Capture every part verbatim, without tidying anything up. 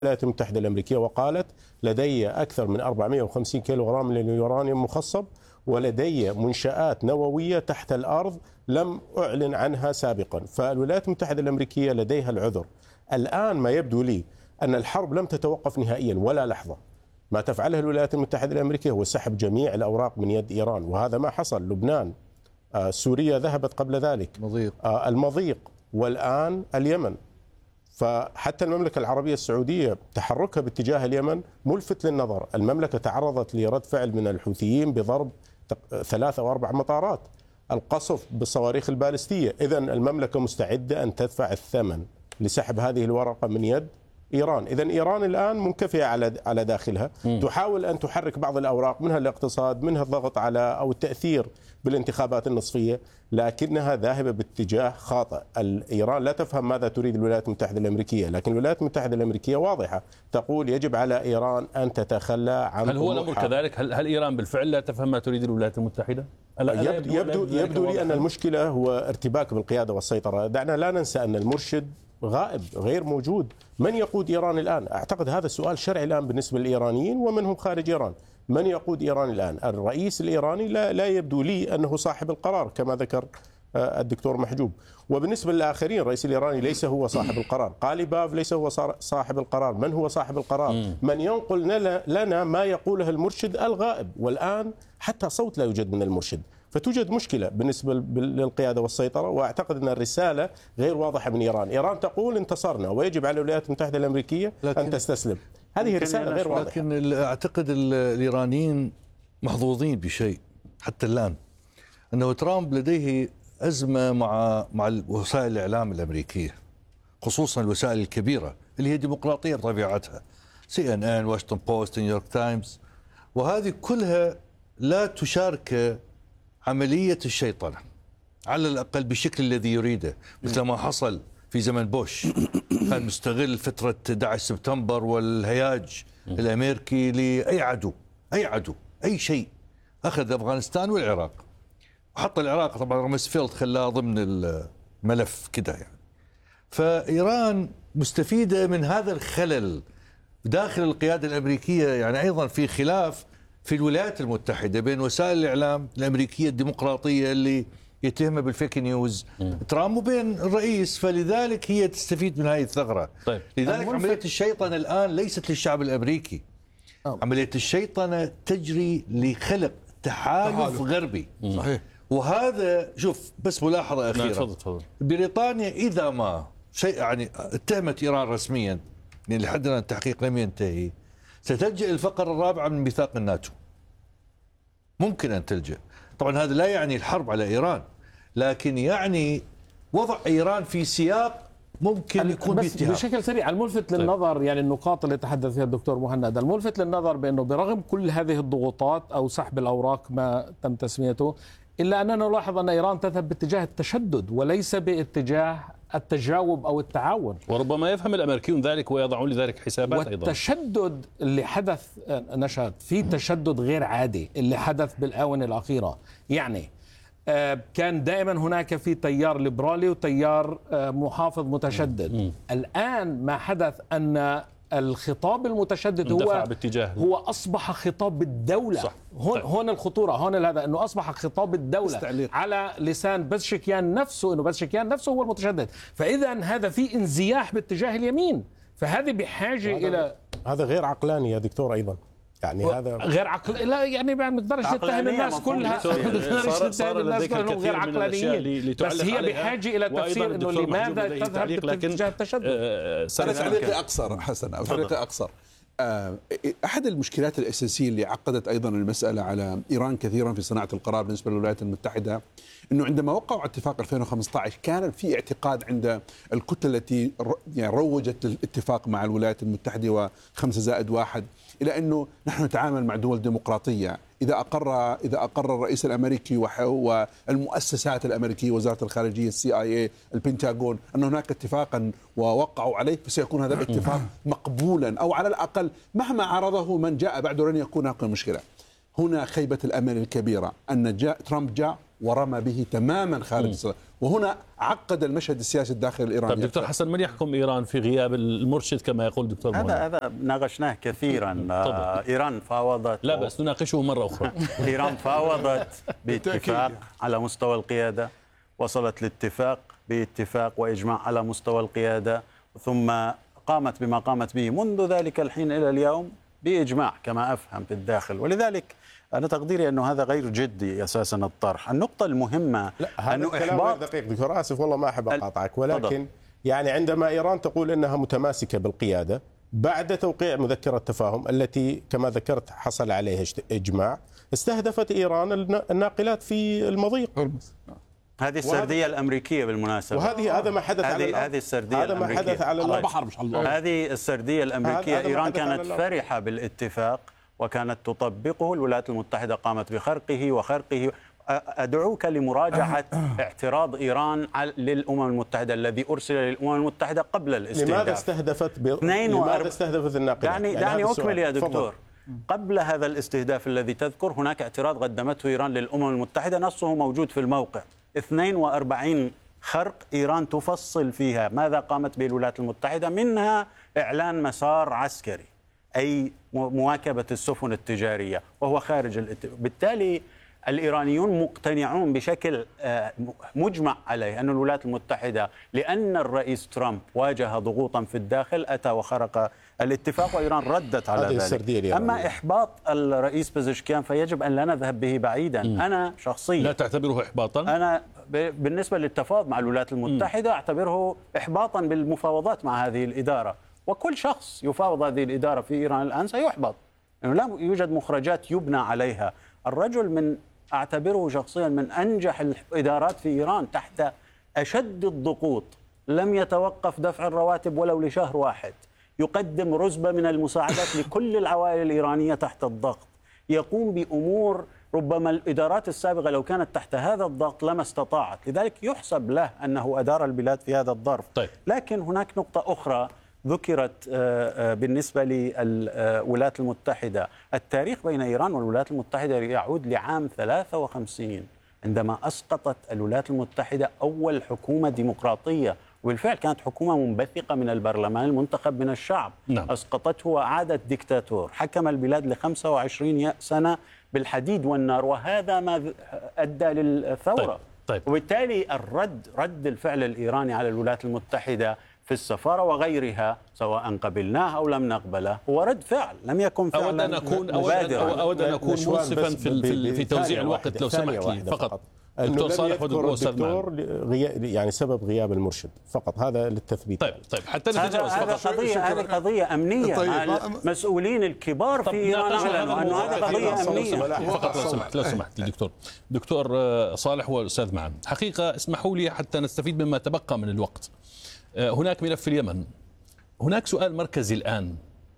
الولايات المتحدة الأمريكية وقالت لدي أكثر من أربعمئة وخمسين كيلوغرام من اليورانيوم مخصب، ولدي منشآت نووية تحت الأرض لم أعلن عنها سابقا. فالولايات المتحدة الأمريكية لديها العذر. الآن ما يبدو لي أن الحرب لم تتوقف نهائيا ولا لحظة. ما تفعله الولايات المتحدة الأمريكية هو سحب جميع الأوراق من يد إيران، وهذا ما حصل. لبنان، آه، سوريا ذهبت قبل ذلك، مضيق. آه، المضيق، والآن اليمن. فحتى المملكة العربية السعودية تحركها باتجاه اليمن ملفت للنظر. المملكة تعرضت لرد فعل من الحوثيين بضرب ثلاثة أو أربع مطارات، القصف بالصواريخ البالستية. إذن المملكة مستعدة أن تدفع الثمن لسحب هذه الورقة من يد إيران. إذن إيران الآن منكفئة على على داخلها، م. تحاول أن تحرك بعض الأوراق، منها الاقتصاد، منها الضغط على أو التأثير بالانتخابات النصفية، لكنها ذاهبة باتجاه خاطئ. إيران لا تفهم ماذا تريد الولايات المتحدة الأمريكية، لكن الولايات المتحدة الأمريكية واضحة، تقول يجب على إيران أن تتخلى عن. هل هو الأمر كذلك؟ هل, هل إيران بالفعل لا تفهم ما تريد الولايات المتحدة؟ يبدو, يبدو, يبدو لي أن المشكلة هو ارتباك بالقيادة والسيطرة. دعنا لا ننسى أن المرشد غائب، غير موجود. من يقود إيران الآن؟ أعتقد هذا السؤال شرعي الآن بالنسبة للإيرانيين ومنهم خارج إيران. من يقود إيران الآن؟ الرئيس الإيراني لا, لا يبدو لي أنه صاحب القرار كما ذكر الدكتور محجوب. وبالنسبة للآخرين، الرئيس الإيراني ليس هو صاحب القرار، قاليباف ليس هو صاحب القرار. من هو صاحب القرار؟ من ينقل لنا ما يقوله المرشد الغائب، والآن حتى صوت لا يوجد من المرشد. فتوجد مشكلة بالنسبة للقيادة والسيطرة، وأعتقد أن الرسالة غير واضحة من إيران. إيران تقول انتصرنا ويجب على الولايات المتحدة الأمريكية أن تستسلم. هذه رسالة غير واضحة. لكن أعتقد الإيرانيين محظوظين بشيء حتى الآن، أنه ترامب لديه أزمة مع مع وسائل الإعلام الأمريكية، خصوصا الوسائل الكبيرة اللي هي ديمقراطية بطبيعتها، سي إن إن، واشنطن بوست، نيويورك تايمز، وهذه كلها لا تشارك عملية الشيطنة على الأقل بالشكل الذي يريده، مثل ما حصل في زمن بوش. كان مستغل فترة أحد عشر سبتمبر والهياج الأمريكي لأي عدو، أي عدو، أي شيء. أخذ أفغانستان والعراق، وحط العراق طبعا رمسفيلد خلاه ضمن الملف كده يعني. فإيران مستفيدة من هذا الخلل داخل القيادة الأمريكية. يعني أيضا في خلاف في الولايات المتحدة بين وسائل الإعلام الأمريكية الديمقراطية اللي يتهمها بالفيك نيوز ترامب وبين الرئيس، فلذلك هي تستفيد من هذه الثغرة. طيب. لذلك عملية الشيطنة الآن ليست للشعب الأمريكي، عملية الشيطنة تجري لخلق تحالف غربي. صحيح. وهذا شوف بس ملاحظة أخيرة. تفضل تفضل. بريطانيا إذا ما شيء يعني اتهمت إيران رسميا، يعني لحد الآن التحقيق لم ينتهي، ستلجأ الفقرة الرابعة من ميثاق الناتو. ممكن أن تلجأ. طبعا هذا لا يعني الحرب على إيران، لكن يعني وضع إيران في سياق ممكن يكون باتهام. بشكل سريع الملفت للنظر، يعني النقاط اللي تحدث فيها الدكتور مهند، الملفت للنظر بأنه برغم كل هذه الضغوطات أو سحب الأوراق ما تم تسميته، إلا أننا نلاحظ أن إيران تذهب باتجاه التشدد وليس باتجاه التجاوب أو التعاون. وربما يفهم الأمريكيون ذلك ويضعون لذلك حسابات أيضا. والتشدد اللي حدث نشأت في تشدد غير عادي اللي حدث بالآونة الأخيرة. يعني كان دائما هناك في تيار ليبرالي وتيار محافظ متشدد. م. الآن ما حدث أن الخطاب المتشدد هو هو أصبح خطاب الدولة. صح. هون هون الخطورة، هون هذا أنه أصبح خطاب الدولة استعليق. على لسان بزشكيان نفسه، أنه بزشكيان نفسه هو المتشدد. فإذا هذا في انزياح باتجاه اليمين، فهذه بحاجة إلى هذا غير عقلاني يا دكتور أيضا. يعني هذا غير عقل، لا يعني ما نقدرش نتهم الناس كلها، صار صار لديك غير عقلانيين، بس هي بحاجه الى تفسير انه لماذا تذهب باتجاه التشدد. انا تعليقي اقصر حسن، او تعليقي اقصر. احد المشكلات الاساسيه اللي عقدت ايضا المساله على ايران كثيرا في صناعه القرار بالنسبه للولايات المتحده، انه عندما وقعوا اتفاق ألفين وخمسة عشر كان في اعتقاد عند الكتله التي يعني روجت الاتفاق مع الولايات المتحده وخمسة زائد واحد الى انه نحن نتعامل مع دول ديمقراطيه. اذا اقر اذا اقر الرئيس الامريكي والمؤسسات الامريكيه، وزاره الخارجيه، السي اي اي، البنتاغون، ان هناك اتفاقا ووقعوا عليه، فسيكون هذا الاتفاق مقبولا، او على الاقل مهما عرضه من جاء بعده لن يكون هناك مشكله. هنا خيبه الامل الكبيره ان جاء ترامب جاء ورمى به تماما خارج الصلاة. وهنا عقد المشهد السياسي الداخلي الإيراني. طيب دكتور حسن، من يحكم إيران في غياب المرشد كما يقول دكتور هذا مولى؟ هذا ناقشناه كثيرا. آه إيران فاوضت، لا بس نناقشه مرة أخرى. إيران فاوضت باتفاق على مستوى القيادة، وصلت لاتفاق باتفاق وإجماع على مستوى القيادة، ثم قامت بما قامت به منذ ذلك الحين إلى اليوم بإجماع كما أفهم في الداخل. ولذلك أنا تقديري أنه هذا غير جدي أساسا الطرح. النقطة المهمة لا أنه إحباط دقيق دكتور، آسف والله ما أحب أقاطعك، ولكن فضل. يعني عندما إيران تقول أنها متماسكة بالقيادة بعد توقيع مذكرة تفاهم التي كما ذكرت حصل عليها إجماع، استهدفت إيران الناقلات في المضيق. هذه السردية الأمريكية بالمناسبة، وهذه هذا ما حدث على الأرض. هذه السردية هذا ما الأمريكية حدث على البحر مش على الأرض. هذه السردية الأمريكية هذا إيران كانت فرحة بالاتفاق وكانت تطبقه. الولايات المتحدة قامت بخرقه وخرقه. أدعوك لمراجعة اعتراض إيران للأمم المتحدة الذي أرسل للأمم المتحدة قبل الاستهداف. لماذا استهدفت ب... لماذا استهدفت الناقلات؟ دعني دعني أكمل يا دكتور. قبل هذا الاستهداف الذي تذكر هناك اعتراض قدمته إيران للأمم المتحدة، نصه موجود في الموقع. اثنين وأربعين خرق إيران تفصل فيها ماذا قامت به الولايات المتحدة، منها إعلان مسار عسكري أي مواكبة السفن التجارية وهو خارج الاتفاق. بالتالي الإيرانيون مقتنعون بشكل مجمع عليه أن الولايات المتحدة لأن الرئيس ترامب واجه ضغوطا في الداخل أتى وخرق الاتفاق، وإيران ردت على ذلك. أما إحباط الرئيس بزشكيان فيجب أن لا نذهب به بعيدا. م. أنا شخصيا لا تعتبره إحباطا؟ أنا بالنسبة للتفاوض مع الولايات المتحدة م. أعتبره إحباطا بالمفاوضات مع هذه الإدارة، وكل شخص يفاوض هذه الإدارة في إيران الآن سيحبط، لأنه لا يوجد مخرجات يبنى عليها. الرجل من أعتبره شخصيا من أنجح الإدارات في إيران تحت أشد الضغوط، لم يتوقف دفع الرواتب ولو لشهر واحد، يقدم رزبة من المساعدات لكل العوائل الإيرانية تحت الضغط، يقوم بأمور ربما الإدارات السابقة لو كانت تحت هذا الضغط لما استطاعت. لذلك يحسب له أنه أدار البلاد في هذا الظرف. طيب. لكن هناك نقطة أخرى ذكرت بالنسبة للولايات المتحدة. التاريخ بين إيران والولايات المتحدة يعود لعام ثلاثة وخمسين عندما أسقطت الولايات المتحدة أول حكومة ديمقراطية، وبالفعل كانت حكومة منبثقة من البرلمان المنتخب من الشعب. نعم. أسقطته وأعادت ديكتاتور حكم البلاد لخمسة وعشرين سنة بالحديد والنار، وهذا ما أدى للثورة. طيب. طيب. وبالتالي الرد رد الفعل الإيراني على الولايات المتحدة في السفارة وغيرها سواء قبلناه أو لم نقبله هو رد فعل، لم يكن فعلا أود أن أكون مبادرا. أود أن أكون منصفا في, في, في توزيع الوقت لو سمحت لي فقط. دكتور صالح والأستاذ معن. يعني سبب غياب المرشد فقط، هذا للتثبيت. طيب طيب حتى نتجاوز هذا فقط. قضية هذه قضية أمنية. طيب. المسؤولين الكبار في إيران أعلنوا أنه هذا قضية أمنية. فقط لو سمحت لو سمحت لي دكتور دكتور صالح والأستاذ معن، حقيقة اسمحوا لي حتى نستفيد مما تبقى من الوقت. هناك ملف اليمن، هناك سؤال مركزي الآن: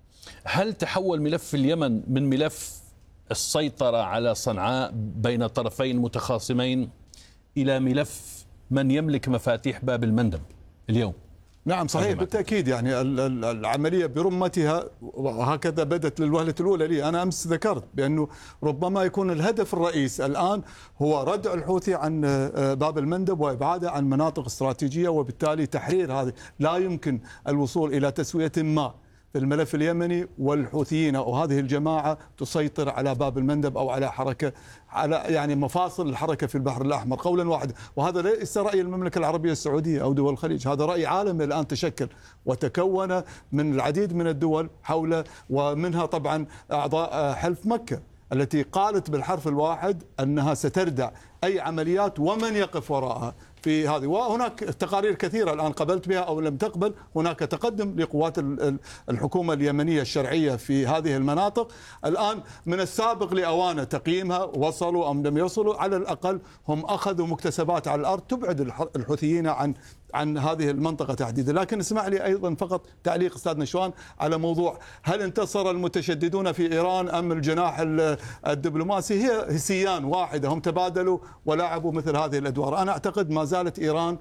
هل تحول ملف اليمن من ملف السيطرة على صنعاء بين طرفين متخاصمين إلى ملف من يملك مفاتيح باب المندب اليوم؟ نعم صحيح بالتأكيد. يعني العملية برمتها وهكذا بدت للوهلة الأولى لي. أنا أمس ذكرت بأنه ربما يكون الهدف الرئيس الآن هو ردع الحوثي عن باب المندب وإبعاده عن مناطق استراتيجية، وبالتالي تحرير هذه. لا يمكن الوصول إلى تسوية ما في الملف اليمني والحوثيين أو هذه الجماعة تسيطر على باب المندب أو على حركة على يعني مفاصل الحركة في البحر الأحمر قولا واحدا. وهذا ليس رأي المملكة العربية السعودية أو دول الخليج، هذا رأي عالمي الآن تشكل وتكون من العديد من الدول حول، ومنها طبعا أعضاء حلف مكة التي قالت بالحرف الواحد أنها ستردع أي عمليات ومن يقف وراءها في هذه. وهناك تقارير كثيرة الآن قبلت بها أو لم تقبل، هناك تقدم لقوات الحكومة اليمنية الشرعية في هذه المناطق. الآن من السابق لأوانه تقييمها، وصلوا أم لم يصلوا، على الأقل هم أخذوا مكتسبات على الأرض تبعد الحوثيين عن عن هذه المنطقة تحديدا. لكن اسمح لي أيضا فقط تعليق أستاذ نشوان على موضوع هل انتصر المتشددون في إيران أم الجناح الدبلوماسي. هي سيان واحدة، هم تبادلوا ولعبوا مثل هذه الأدوار. أنا أعتقد ما زالت إيران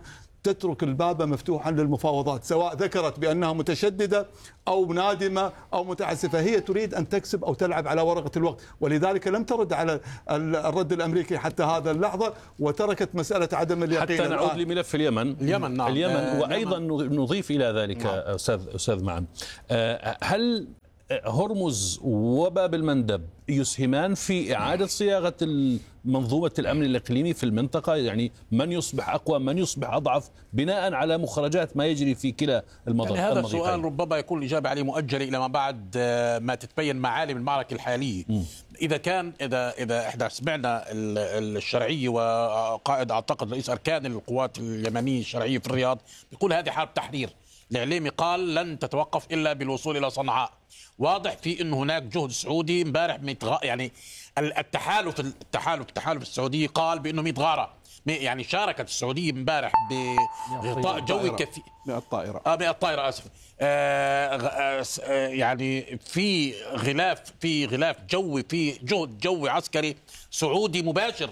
تترك الباب مفتوحا للمفاوضات، سواء ذكرت بأنها متشددة أو نادمة أو متعسفة. هي تريد أن تكسب أو تلعب على ورقة الوقت، ولذلك لم ترد على الرد الأمريكي حتى هذا اللحظة، وتركت مسألة عدم اليقين. حتى نعود لملف اليمن. اليمن نعم. اليمن آه وأيضا اليمن. نضيف إلى ذلك نعم. أستاذ أستاذ معن، آه هل هرمز وباب المندب يسهمان في إعادة صياغة منظومة الأمن الإقليمي في المنطقة؟ يعني من يصبح أقوى، من يصبح أضعف، بناء على مخرجات ما يجري في كلا المضيقين؟ يعني هذا السؤال ربما يكون الإجابة عليه مؤجلة إلى ما بعد ما تتبين معالم المعركة الحالية. م. إذا كان إذا إذا إحنا سمعنا الشرعية وقائد أعتقد رئيس أركان القوات اليمنية الشرعية في الرياض بيقول هذه حرب تحرير، الإعلامي قال لن تتوقف إلا بالوصول إلى صنعاء. واضح في انه هناك جهد سعودي امبارح متغ... يعني التحالف التحالف التحالف السعودي قال بانه مئة غاره، يعني شاركت السعوديه امبارح بغطاء جوي كثير. مئة طائره اه مئة طائره اسف. آه آه يعني في غلاف في غلاف جوي، في جهد جوي عسكري سعودي مباشر.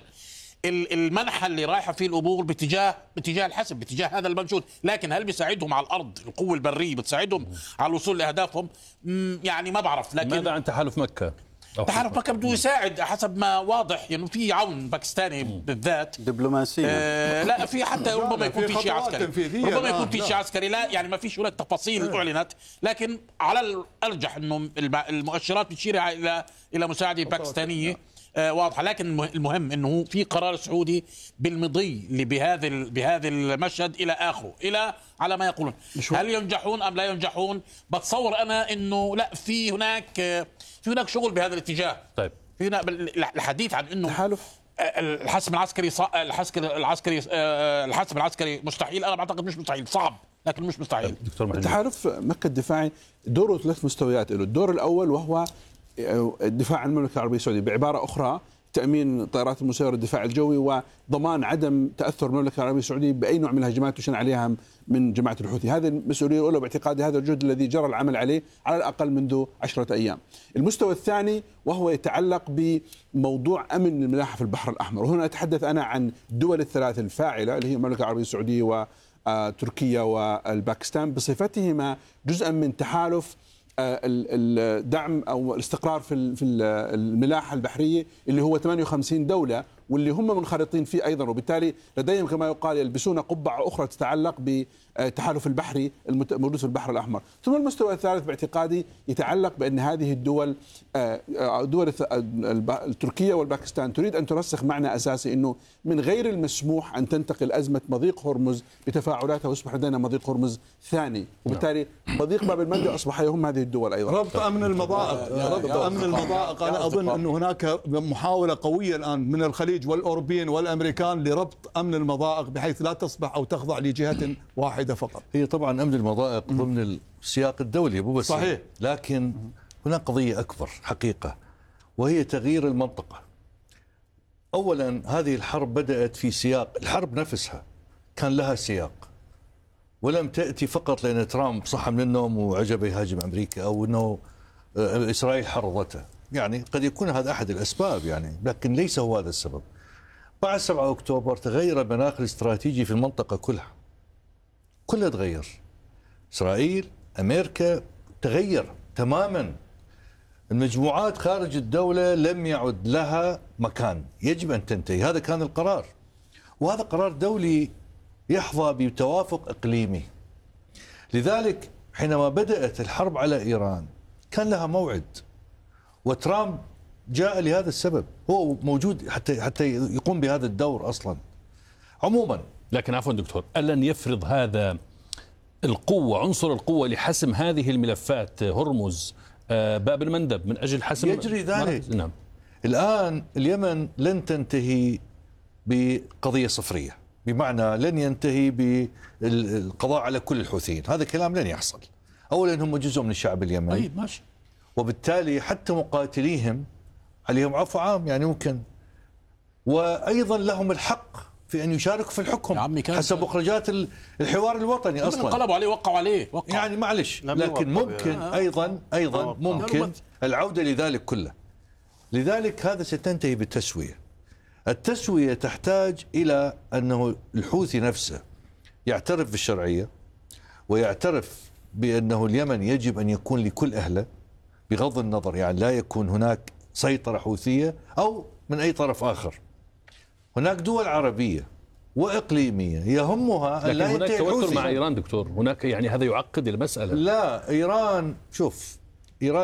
المنحى اللي رايحه فيه الامور باتجاه باتجاه الحسم، باتجاه هذا المنشود، لكن هل بيساعدهم على الارض؟ القوه البريه بتساعدهم على الوصول لاهدافهم؟ يعني ما بعرف. لكن ماذا عن تحالف مكه؟ تحالف مكه بده يساعد حسب ما واضح، يعني في عون باكستاني بالذات دبلوماسيا. آه لا في حتى ربما يكون في شيء عسكري، ربما يكون في شيء عسكري، لا يعني ما فيش هناك تفاصيل اعلنت، لكن على الارجح انه المؤشرات بتشير الى الى مساعده باكستانيه آه واضحه. لكن المهم انه في قرار سعودي بالمضي بهذا بهذا المشهد الى اخره، الى على ما يقولون. هل ينجحون ام لا ينجحون؟ بتصور انا انه لا، في هناك في هناك شغل بهذا الاتجاه. طيب في هنا الحديث عن انه تحالف الحسم العسكري صع... الحسم العسكري الحسم العسكري مستحيل، انا بعتقد مش مستحيل، صعب لكن مش مستحيل. التحالف مكة الدفاعي دوره ثلاث مستويات له. الدور الاول وهو الدفاع عن المملكة العربية السعودية، بعبارة أخرى تأمين طائرات المسيرة والدفاع الجوي وضمان عدم تأثر المملكة العربية السعودية بأي نوع من الهجمات تشن عليها من جماعة الحوثي. هذه المسؤولية الأولى، باعتقادي هذا الجهد الذي جرى العمل عليه على الأقل منذ عشرة أيام. المستوى الثاني وهو يتعلق بموضوع أمن الملاحة في البحر الأحمر، وهنا أتحدث أنا عن الدول الثلاث الفاعلة اللي هي المملكة العربية السعودية وتركيا والباكستان بصفتهما جزءا من تحالف الدعم او الاستقرار في في الملاحه البحريه اللي هو ثمانية وخمسين دوله، واللي هم منخرطين فيه ايضا، وبالتالي لديهم كما يقال يلبسون قبعه اخرى تتعلق بالتحالف البحري الموجود في البحر الاحمر. ثم المستوى الثالث باعتقادي يتعلق بان هذه الدول دول تركيا والباكستان تريد ان ترسخ معنى اساسي انه من غير المسموح ان تنتقل ازمه مضيق هرمز بتفاعلاتها ويصبح لدينا مضيق هرمز ثاني، وبالتالي مضيق باب المندب اصبح يهم هذه الدول ايضا. ربط امن المضائق، ربط امن المضائق، انا اظن انه هناك محاوله قويه الان من الخليج والاوروبيين والامريكان لربط امن المضائق بحيث لا تصبح او تخضع لجهه واحده فقط. هي طبعا امن المضائق ضمن السياق الدولي مو بس، صحيح، لكن هناك قضيه اكبر حقيقه وهي تغيير المنطقه. اولا هذه الحرب بدات في سياق، الحرب نفسها كان لها سياق ولم تاتي فقط لان ترامب صحى من النوم وعجبه يهاجم امريكا او انه اسرائيل حرضته، يعني قد يكون هذا احد الاسباب يعني، لكن ليس هو هذا السبب. بعد سبعة أكتوبر تغير المناخ الاستراتيجي في المنطقة كلها، كلها تغير. إسرائيل، أمريكا، تغير تماما. المجموعات خارج الدولة لم يعد لها مكان، يجب أن تنتهي. هذا كان القرار، وهذا قرار دولي يحظى بتوافق إقليمي. لذلك حينما بدأت الحرب على إيران كان لها موعد، وترامب جاء لهذا السبب، هو موجود حتى حتى يقوم بهذا الدور اصلا. عموما لكن عفوا دكتور، ألن يفرض هذا القوة، عنصر القوة لحسم هذه الملفات، هرمز، باب المندب، من أجل حسم يجري ذلك؟ نعم. الآن اليمن لن تنتهي بقضية صفرية، بمعنى لن ينتهي بالقضاء على كل الحوثيين، هذا كلام لن يحصل. أولا هم جزء من الشعب اليمني، طيب ماشي، وبالتالي حتى مقاتليهم عليهم عفو عام يعني ممكن، وأيضا لهم الحق في أن يشاركوا في الحكم حسب مخرجات الحوار الوطني. أصلا انقلبوا عليه، وقعوا عليه وقعوا. يعني معلش، لكن ممكن أيضا أيضا ممكن العودة لذلك كله. لذلك هذا ستنتهي بالتسوية. التسوية تحتاج إلى أنه الحوثي نفسه يعترف بالشرعية ويعترف بأنه اليمن يجب أن يكون لكل أهله بغض النظر، يعني لا يكون هناك سيطرة حوثية أو من أي طرف آخر. هناك دول عربية وإقليمية يهمها أن لا هناك توتر الحوثي. مع إيران دكتور، هناك يعني هذا يعقد المسألة. لا، إيران شوف إيران